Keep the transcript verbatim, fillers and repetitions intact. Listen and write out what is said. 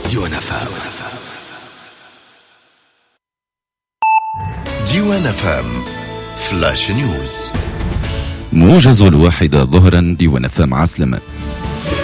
ديوان فام. ديوان فام فلاش نيوز. موجز الواحدة ظهرا. ديوان فام عسلمة.